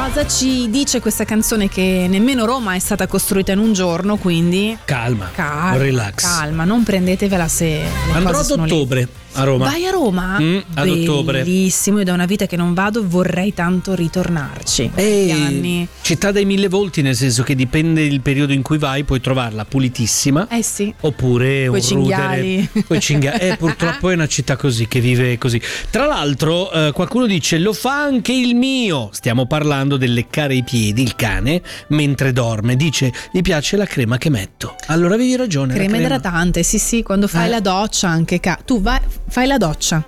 Cosa ci dice questa canzone? Che nemmeno Roma è stata costruita in un giorno, quindi calma, relax. Calma, non prendetevela se andrò ad ottobre a Roma. Vai a Roma? Ad ottobre. Bellissimo, io da una vita che non vado, vorrei tanto ritornarci. Anni. Città dai mille volti, nel senso che dipende il periodo in cui vai, puoi trovarla pulitissima. Sì. Oppure coi un cinghiali. Coi cinghiali. Purtroppo è una città così, che vive così. Tra l'altro qualcuno dice: lo fa anche il mio. Stiamo parlando del leccare i piedi, il cane, mentre dorme. Dice: gli piace la crema che metto. Allora avevi ragione. Crema idratante, sì, quando fai la doccia anche. Tu fai la doccia,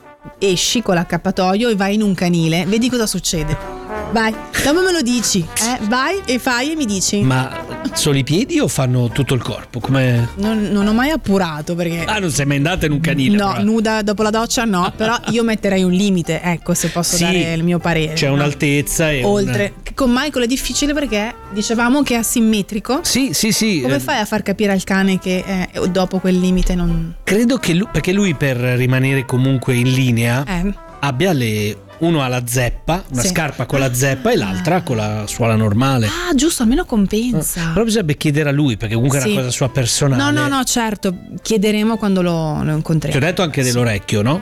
esci con l'accappatoio e vai in un canile, vedi cosa succede. Vai, dopo me lo dici, vai e fai e mi dici. Ma solo i piedi o fanno tutto il corpo? Come... Non ho mai appurato perché... non sei mai andata in un canile? No, nuda dopo la doccia no, però io metterei un limite, ecco, se posso dare il mio parere. C'è un'altezza e oltre. Con Michael è difficile perché dicevamo che è asimmetrico. Sì. Come fai a far capire al cane che dopo quel limite non... Credo che perché lui, per rimanere comunque in linea, abbia uno ha la zeppa, una scarpa con la zeppa e l'altra con la suola normale. Giusto, almeno compensa. Però bisognerebbe chiedere a lui, perché comunque è una cosa sua personale. No, certo, chiederemo quando lo incontreremo. Ti ho detto anche dell'orecchio, no?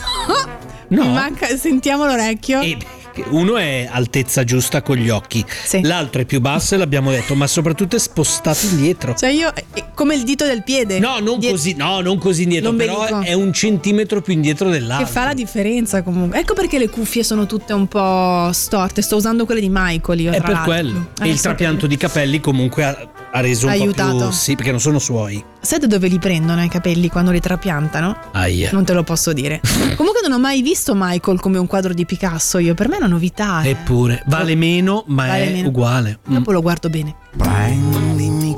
No. Mi manca, sentiamo l'orecchio. Uno è altezza giusta con gli occhi, l'altro è più basso e l'abbiamo detto, ma soprattutto è spostato indietro. Cioè io come il dito del piede. Non così indietro, l'ombelico. però è 1 centimetro più indietro dell'altro. Che fa la differenza comunque. Ecco perché le cuffie sono tutte un po' storte. Sto usando quelle di Michael io. È per quello. E il trapianto di capelli comunque ha reso un aiutato. Po' più. Sì, perché non sono suoi. Sai da dove li prendono i capelli quando li trapiantano? Non te lo posso dire. Comunque non ho mai visto Michael come un quadro di Picasso. Per me è una novità. Eppure vale meno, ma è meno. Uguale. Dopo lo guardo bene. Prendimi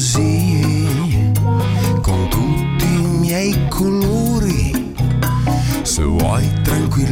così, con tutti i miei colori. Se vuoi tranquillamente